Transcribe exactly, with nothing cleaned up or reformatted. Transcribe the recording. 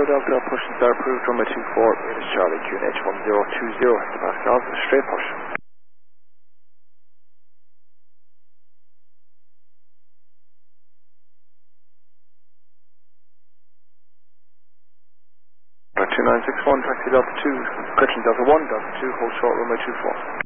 Kilo Delta, pushing start approved, runway two four, Raiders Charlie, Q N H one zero two zero, Pascal, straight push. two nine six one, taxi Delta two, correction Delta one, Delta two, hold short, runway two four.